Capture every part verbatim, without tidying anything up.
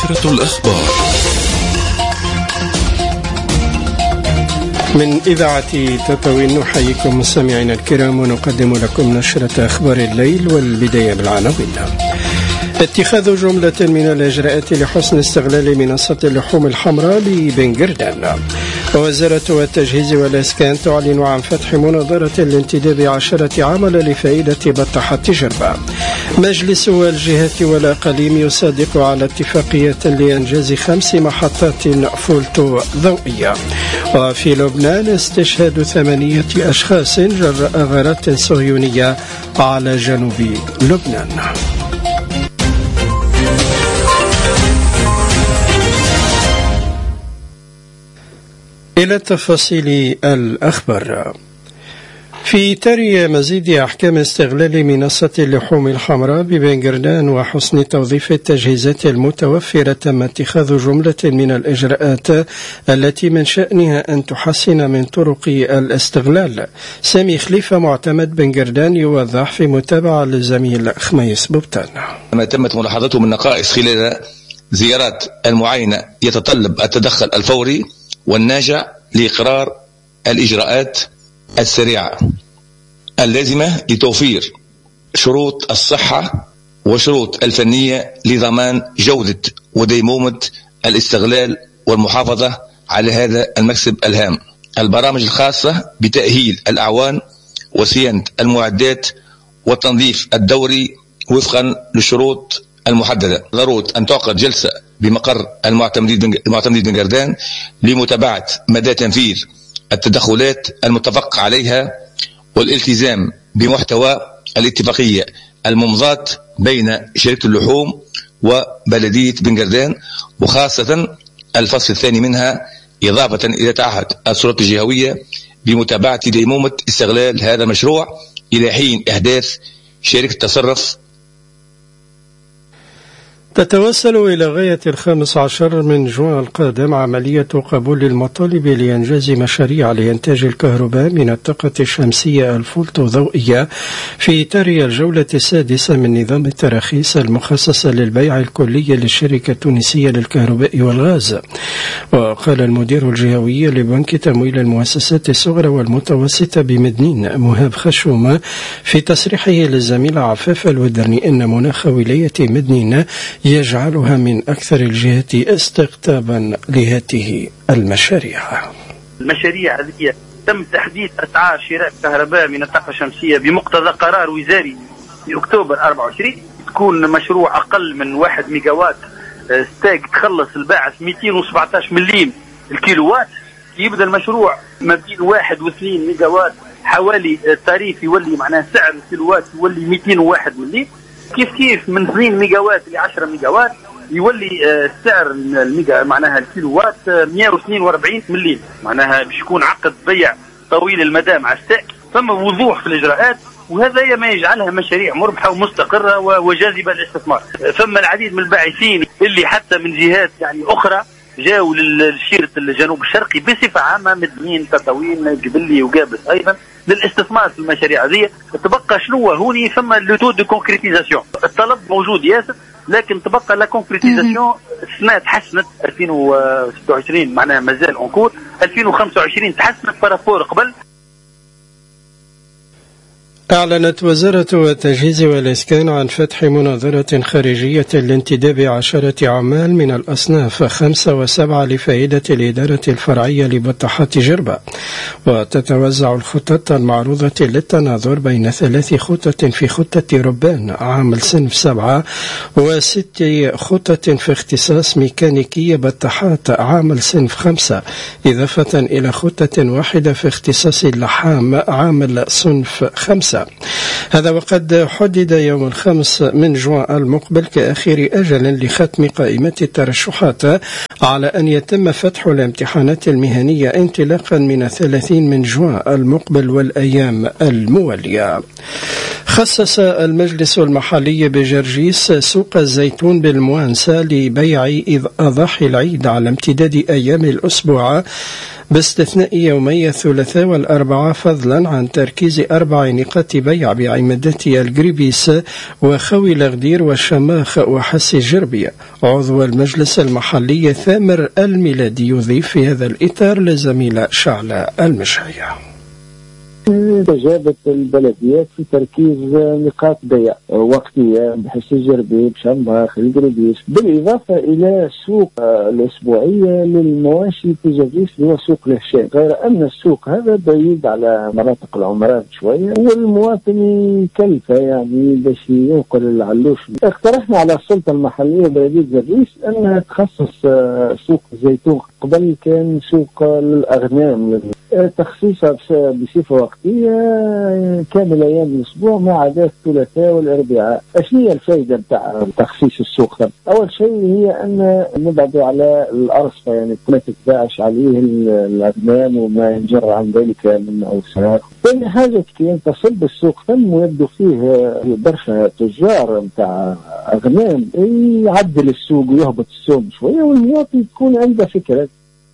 نشرة الأخبار من إذاعة تطاوين. نحييكم مستمعينا الكرام ونقدم لكم نشرة أخبار الليل، والبداية بالعناوين. اتخاذ جملة من الإجراءات لحسن استغلال منصة اللحوم الحمراء ببنجردان. وزارة التجهيز والإسكان تعلن عن فتح مناظرة لانتداب عشرة عمل لفائدة بطحة جربة. مجلس الجهات والأقاليم يصادق على اتفاقية لإنجاز خمس محطات فولتو ضوئية. وفي لبنان استشهاد ثمانية أشخاص جراء غارات صهيونية على جنوب لبنان. إلى تفاصيل الأخبار. في إطار مزيد أحكام استغلال منصة اللحوم الحمراء ببنجردان وحسن توظيف التجهيزات المتوفرة، تم اتخاذ جملة من الإجراءات التي من شأنها أن تحسن من طرق الاستغلال. سامي خليفة معتمد بنجردان يوضح في متابعة للزميل خميس بوبتان. ما تمت ملاحظته من نقائص خلال زيارات المعاينة يتطلب التدخل الفوري والناجع لإقرار الإجراءات السريعة اللازمة لتوفير شروط الصحة وشروط الفنية لضمان جودة وديمومة الاستغلال والمحافظة على هذا المكسب الهام. البرامج الخاصة بتأهيل الأعوان وصيانة المعدات والتنظيف الدوري وفقا للشروط المحددة. ضرورة أن تعقد جلسة بمقر المعتمدين بنجردان لمتابعة مدى تنفيذ التدخلات المتفق عليها والالتزام بمحتوى الاتفاقية الممضاة بين شركة اللحوم وبلدية بنجردان، وخاصة الفصل الثاني منها، إضافة إلى تعهد السلطات الجهوية بمتابعة ديمومة استغلال هذا المشروع إلى حين إحداث شركة تصرف. تتوصل إلى غاية الخامس عشر من جوان القادم عملية قبول المطالب لإنجاز مشاريع لإنتاج الكهرباء من الطاقة الشمسية الفولتو ضوئية في إطار الجولة السادسة من نظام التراخيص المخصصة للبيع الكلي للشركة التونسية للكهرباء والغاز. وقال المدير الجهوي لبنك تمويل المؤسسات الصغرى والمتوسطة بمدنين مهاب خشومة في تصريحه للزميل عفاف الودرني أن مناخ ولاية مدنين يجعلها من أكثر الجهات استقطابا لهذه المشاريع. المشاريع هذه تم تحديد أسعار شراء كهرباء من الطاقة الشمسية بمقتضى قرار وزاري في أكتوبر أربعة وعشرين. تكون مشروع أقل من واحد ميجاوات ستاك تخلص الباعث مئتين وسبعة عشر مليم الكيلووات. يبدأ المشروع ما بين واحد واثنين ميجاوات، حوالي التاريف يولي معناه سعر الكيلووات يولي مئتين وواحد مليم. كيف كيف من اثنين ميجاوات ل عشرة ميجاوات يولي سعر الميجا معناها الكيلووات مئة واثنين وأربعين مليم. معناها باش يكون عقد بيع طويل المدى مع الستاك. ثم وضوح في الإجراءات، وهذا ما يجعلها مشاريع مربحة ومستقرة وجاذبة للاستثمار. ثم العديد من الباعثين اللي حتى من جهات يعني أخرى جاءوا للشيرة الجنوب الشرقي بصفة عامة، مدنين تطاوين جبلي وقابس أيضا للاستثمار في المشاريع هذه. تبقى شنو هوني ثم لو دو كونكريتيزاسيون. الطلب موجود ياسر، لكن تبقى لا كونكريتيزاسيون. السنة تحسنت ألفين وستة وعشرين معناها مازال أونكور، ألفين وخمسة وعشرين تحسنت بارابور قبل. أعلنت وزارة التجهيز والإسكان عن فتح مناظرة خارجية لانتداب عشرة عمال من الأصناف خمسة وسبعة لفائدة الإدارة الفرعية لبطحة جربة. وتتوزع الخطط المعروضة للتناظر بين ثلاث خطط في خطة ربان عامل صنف سبعة، وست خطط في اختصاص ميكانيكية بطحات عامل صنف خمسة، إضافة إلى خطة واحدة في اختصاص اللحام عامل صنف خمسة. هذا وقد حدد يوم الخامس من جوان المقبل كآخر أجل لختم قائمة الترشحات، على أن يتم فتح الامتحانات المهنية انطلاقا من الثلاثين من جوان المقبل والأيام الموالية. خصص المجلس المحلي بجرجيس سوق الزيتون بالموانسة لبيع أضاحي العيد على امتداد أيام الأسبوع باستثناء يومي الثلاثاء والأربعاء، فضلا عن تركيز أربع نقاط بيع بعمادتي الجريبيس وخوي الغدير والشماخ وحسي جربية. عضو المجلس المحلي ثامر الميلادي يضيف في هذا الإطار لزميل شعلة المشعية. استجابت البلديات في تركيز نقاط بيع وقتية بحس الجربي بشماخ الجريبيس، بالإضافة إلى السوق الأسبوعية للمواشي في جرجيس اللي هو سوق الهشام، غير أن السوق هذا بعيد على مناطق العمران شوية والمواطن يكلفه يعني باش ينقل العلوش. اقترحنا على السلطة المحلية بلدية جرجيس أنها تخصص سوق الزيتون، قبل كان سوق للأغنام، تخصيصها بصفة وقتية كامل أيام الأسبوع ما عدا الثلاثاء والأربعاء. ايش هي الفائدة بتاع تخصيص السوق ده؟ أول شيء هي أن نبعد على الأرصفة، يعني ما تتباعش عليه الأغنام وما ينجر عن ذلك من أوساخ. ثاني حاجة كي تصل بالسوق ثم ويبدو فيه برشا تجار بتاع أغنام يعدل السوق ويهبط السوق شوية والمواطن يكون عنده فكرة.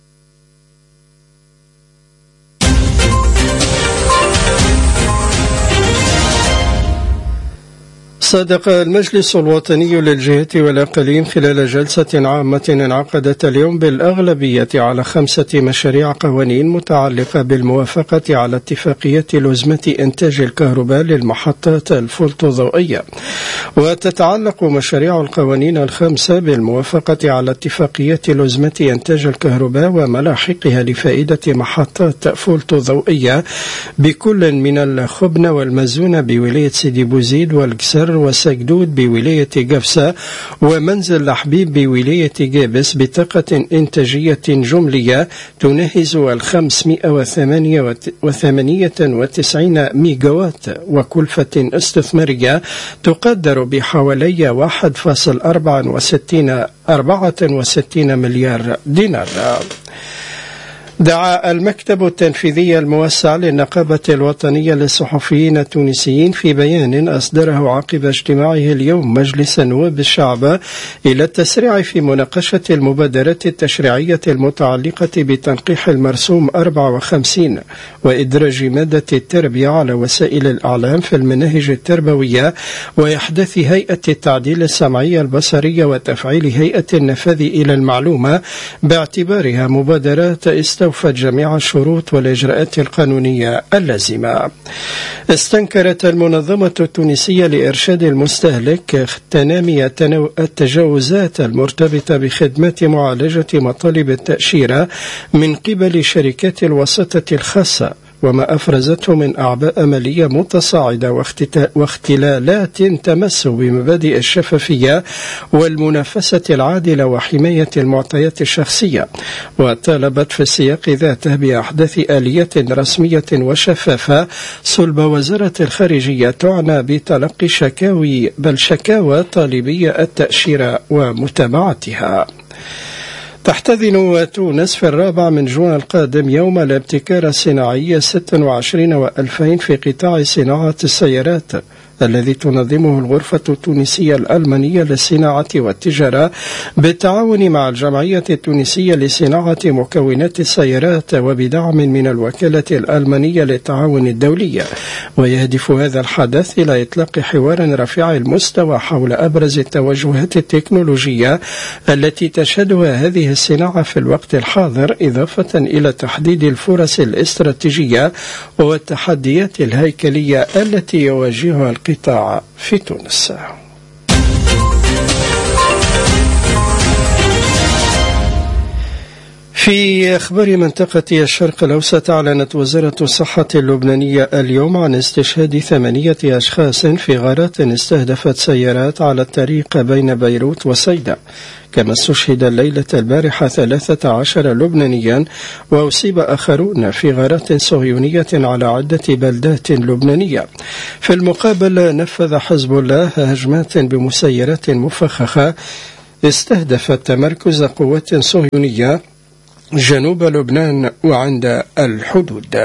صادق المجلس الوطني للجهات والأقاليم خلال جلسة عامة انعقدت اليوم بالأغلبية على خمسة مشاريع قوانين متعلقة بالموافقة على اتفاقية لزمة إنتاج الكهرباء للمحطات الفوتوضوئية. وتتعلق مشاريع القوانين الخمسة بالموافقة على اتفاقية لزمة إنتاج الكهرباء وملاحقها لفائدة محطات فوتوضوئية بكل من الخبن والمزونة بولاية سيدي بوزيد والكسر وسجدود بولاية قفصة ومنزل لحبيب بولاية قابس بطاقة إنتاجية جملية تناهز الخمسمائة وثمانية وتسعين ميجاوات وكلفة استثمارية تقدر بحوالي واحد فاصل أربعة وستين مليار دينار. دعا المكتب التنفيذي الموسع للنقابة الوطنية للصحفيين التونسيين في بيان أصدره عقب اجتماعه اليوم مجلس نواب الشعب إلى التسريع في مناقشة المبادرات التشريعية المتعلقة بتنقيح المرسوم أربعة وخمسين وإدراج مادة التربية على وسائل الإعلام في المناهج التربوية وإحداث هيئة التعديل السمعي البصري وتفعيل هيئة النفاذ إلى المعلومة باعتبارها مبادرات استوفت جميع الشروط والإجراءات القانونية اللازمة. استنكرت المنظمة التونسية لإرشاد المستهلك تنامي التجاوزات المرتبطة بخدمات معالجة مطالب التأشيرة من قبل شركات الوساطة الخاصة، وما أفرزته من أعباء مالية متصاعدة واختلالات تمس بمبادئ الشفافية والمنافسة العادلة وحماية المعطيات الشخصية. وطالبت في السياق ذاته بأحداث آليات رسمية وشفافة صلب وزارة الخارجية تعنى بتلقي شكاوي بل شكاوى طالبي التأشيرة ومتابعتها. تحتضن تونس في الرابع من جوان القادم يوم الابتكار الصناعي ستة وعشرين وألفين في قطاع صناعة السيارات الذي تنظمه الغرفة التونسية الألمانية للصناعة والتجارة بالتعاون مع الجمعية التونسية لصناعة مكونات السيارات وبدعم من الوكالة الألمانية للتعاون الدولي. ويهدف هذا الحدث إلى إطلاق حوار رفيع المستوى حول أبرز التوجهات التكنولوجية التي تشهدها هذه الصناعة في الوقت الحاضر، إضافة إلى تحديد الفرص الاستراتيجية والتحديات الهيكلية التي يواجهها القطاع في تونس. في أخبار منطقة الشرق الأوسط، أعلنت وزارة الصحة اللبنانية اليوم عن استشهاد ثمانية أشخاص في غارات استهدفت سيارات على الطريق بين بيروت وصيدا. كما استشهد الليلة البارحة ثلاثة عشر لبنانيا وأصيب آخرون في غارات صهيونية على عدة بلدات لبنانية. في المقابل نفذ حزب الله هجمات بمسيرات مفخخة استهدفت تمركز قوات صهيونية جنوب لبنان وعند الحدود.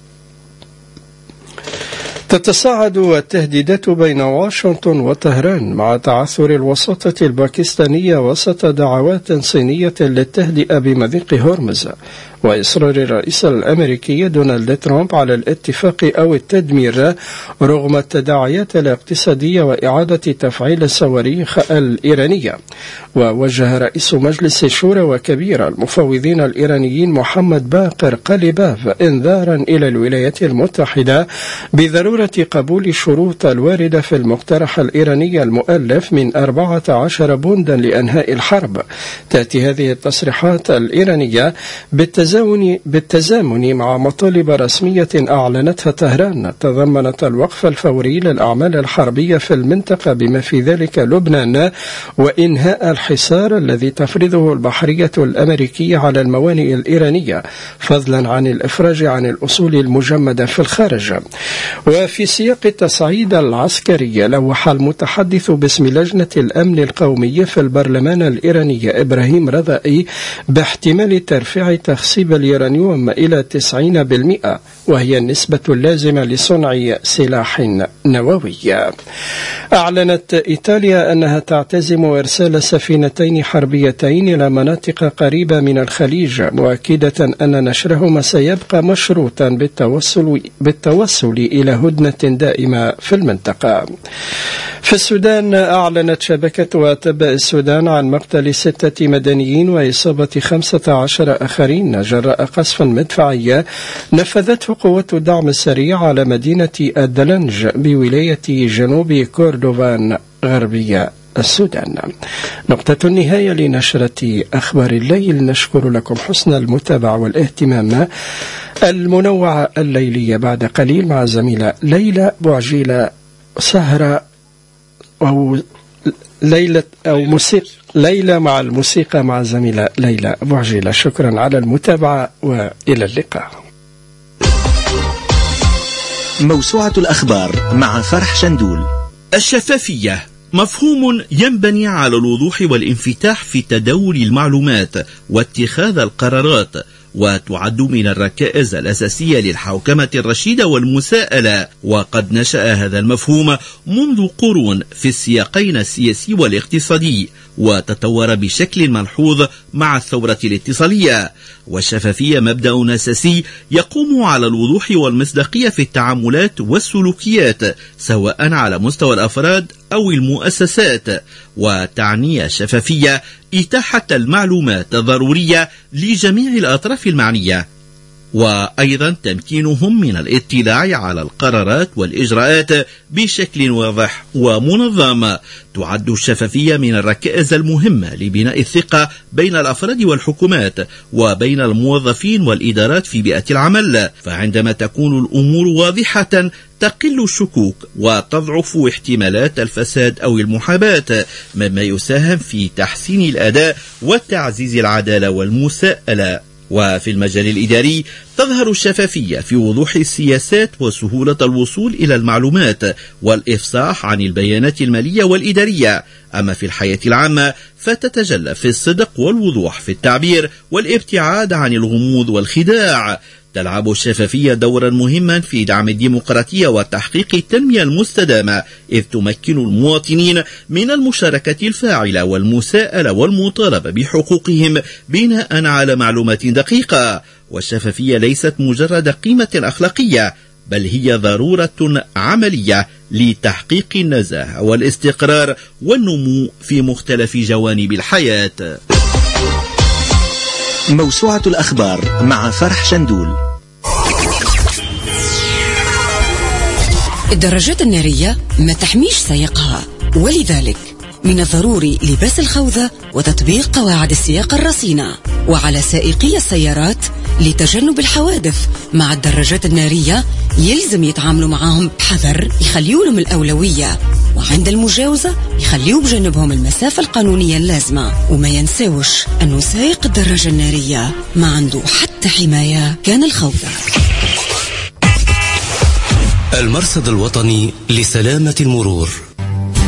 تتصاعد التهديدات بين واشنطن وطهران مع تعثر الوساطة الباكستانية وسط دعوات صينية للتهدئة بمضيق هرمز. وإصرار الرئيس الأمريكي دونالد ترامب على الاتفاق أو التدمير رغم التداعيات الاقتصادية وإعادة تفعيل الصواريخ الإيرانية. ووجه رئيس مجلس الشورى وكبير المفوضين الإيرانيين محمد باقر قليباف إنذارا إلى الولايات المتحدة بضرورة قبول الشروط الواردة في المقترح الإيراني المؤلف من أربعة عشر بندا لأنهاء الحرب. تأتي هذه التصريحات الإيرانية بالتزامن, بالتزامن مع مطالب رسمية أعلنتها طهران تضمنت الوقف الفوري للأعمال الحربية في المنطقة بما في ذلك لبنان، وإنهاء الحصار الذي تفرضه البحرية الأمريكية على الموانئ الإيرانية، فضلا عن الإفراج عن الأصول المجمدة في الخارج. وفي سياق التصعيد العسكري، لوح المتحدث باسم لجنة الأمن القومي في البرلمان الإيراني إبراهيم رضائي باحتمال ترفيع تخصيب اليورانيوم إلى تسعين بالمئة، وهي النسبة اللازمة لصنع سلاح نووي. أعلنت إيطاليا أنها تعتزم إرسال سفينتين حربيتين إلى مناطق قريبة من الخليج، مؤكدة أن نشرهما سيبقى مشروطا بالتوصل, بالتوصل إلى هدنة دائمة في المنطقة. في السودان، أعلنت شبكة أطباء السودان عن مقتل ستة مدنيين وإصابة خمسة عشر آخرين جراء قصف مدفعي نفذته قوات الدعم السريع على مدينة الدلنج بولاية جنوب كوردوفان غربية السودان. نقطة النهاية لنشرة أخبار الليل. نشكر لكم حسن المتابعة والاهتمام. المنوعة الليلية بعد قليل مع زميلة ليلى بوعجيلة، سهرة أو ليلة أو موسيقى ليلى مع الموسيقى مع زميلة ليلى بوعجيلة. شكرا على المتابعة وإلى اللقاء. موسوعة الأخبار مع فرح شندول. الشفافية مفهوم ينبني على الوضوح والانفتاح في تداول المعلومات واتخاذ القرارات، وتعد من الركائز الأساسية للحوكمة الرشيدة والمساءلة. وقد نشأ هذا المفهوم منذ قرون في السياقين السياسي والاقتصادي، وتطور بشكل ملحوظ مع الثورة الاتصالية. والشفافية مبدأ أساسي يقوم على الوضوح والمصداقية في التعاملات والسلوكيات، سواء على مستوى الأفراد أو المؤسسات. وتعني الشفافية إتاحة المعلومات الضرورية لجميع الأطراف المعنية، وأيضا تمكينهم من الاطلاع على القرارات والإجراءات بشكل واضح ومنظم. تعد الشفافية من الركائز المهمة لبناء الثقة بين الأفراد والحكومات وبين الموظفين والإدارات في بيئة العمل، فعندما تكون الأمور واضحة تقل الشكوك وتضعف احتمالات الفساد أو المحاباة، مما يساهم في تحسين الأداء وتعزيز العدالة والمساءلة. وفي المجال الإداري تظهر الشفافية في وضوح السياسات وسهولة الوصول إلى المعلومات والإفصاح عن البيانات المالية والإدارية. أما في الحياة العامة فتتجلى في الصدق والوضوح في التعبير والابتعاد عن الغموض والخداع. تلعب الشفافية دورا مهما في دعم الديمقراطية وتحقيق التنمية المستدامة، إذ تمكن المواطنين من المشاركة الفاعلة والمساءلة والمطالبة بحقوقهم بناء على معلومات دقيقة. والشفافية ليست مجرد قيمة أخلاقية، بل هي ضرورة عملية لتحقيق النزاهة والاستقرار والنمو في مختلف جوانب الحياة. موسوعة الأخبار مع فرح شندول. الدراجات النارية ما تحميش سائقها، ولذلك من الضروري لباس الخوذة وتطبيق قواعد السياقة الرصينة. وعلى سائقي السيارات لتجنب الحوادث مع الدراجات النارية يلزم يتعاملوا معهم بحذر، يخليوا لهم الأولوية، وعند المجاوزة يخليوا بجنبهم المسافة القانونية اللازمة. وما ينساوش أنه سائق الدراجة النارية ما عنده حتى حماية كان الخوذة. المرصد الوطني لسلامة المرور.